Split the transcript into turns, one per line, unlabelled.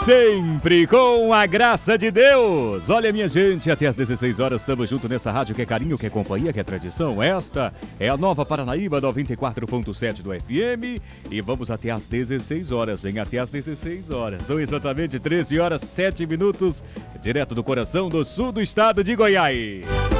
Sempre com a graça de Deus. Olha, minha gente, até às 16 horas estamos juntos nessa rádio que é carinho, que é companhia, que é tradição. Esta é a Nova Paranaíba 94.7 do FM e vamos até às 16 horas, hein? Até às 16 horas. São exatamente 13 horas 7 minutos, direto do coração do sul do estado de Goiás.